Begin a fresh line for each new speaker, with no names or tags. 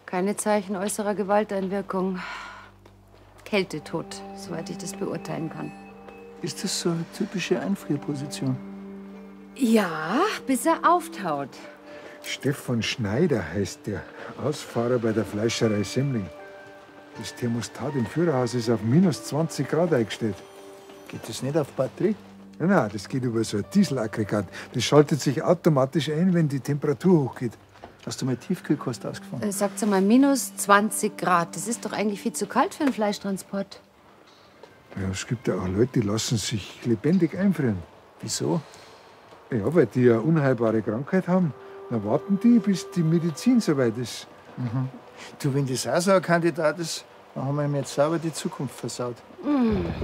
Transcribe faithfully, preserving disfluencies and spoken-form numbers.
Keine Zeichen äußerer Gewalteinwirkung. Kältetod, soweit ich das beurteilen kann.
Ist das so eine typische Einfrierposition?
Ja, bis er auftaut.
Stefan Schneider heißt der, Ausfahrer bei der Fleischerei Semmling. Das Thermostat im Führerhaus ist auf minus zwanzig Grad eingestellt.
Geht das nicht auf Batterie?
Nein, nein, das geht über so ein Dieselaggregat. Das schaltet sich automatisch ein, wenn die Temperatur hochgeht.
Hast du mal Tiefkühlkost ausgefahren?
Äh, sagt mal, minus zwanzig Grad. Das ist doch eigentlich viel zu kalt für einen Fleischtransport.
Ja, es gibt ja auch Leute, die lassen sich lebendig einfrieren.
Wieso?
Ja, weil die eine unheilbare Krankheit haben. Dann warten die, bis die Medizin soweit ist.
Mhm. Du, wenn das auch so ein Kandidat ist, dann haben wir ihm jetzt sauber die Zukunft versaut.
Mm,